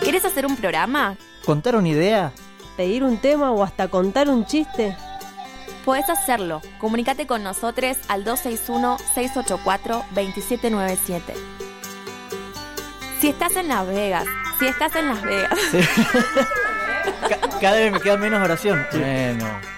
¿Querés hacer un programa? ¿Contar una idea? ¿Pedir un tema o hasta contar un chiste? Podés hacerlo. Comunicate con nosotros al 261-684-2797. Si estás en Las Vegas. Sí. Cada vez me queda menos oración. Bueno.